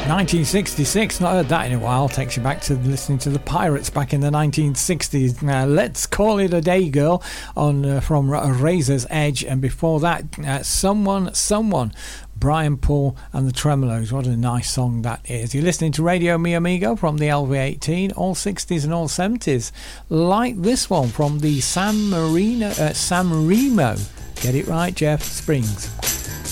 1966, not heard that in a while. Takes you back to listening to the Pirates back in the 1960s. Now, Let's Call It a Day, Girl, on from Razor's Edge, and before that, Someone, Brian Paul and the Tremolos. What a nice song that is. You're listening to Radio Mi Amigo from the LV18, all 60s and all 70s. Like this one from the San Remo. Get it right, Jeff? Springs.